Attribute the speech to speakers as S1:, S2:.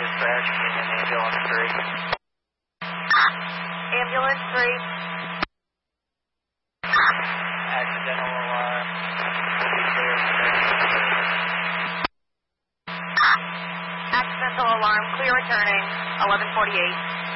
S1: dispatch, Union Ambulance 3.
S2: Ambulance 3.
S1: Accidental alarm. Will be clear.
S2: Accidental alarm, clear returning, 1148.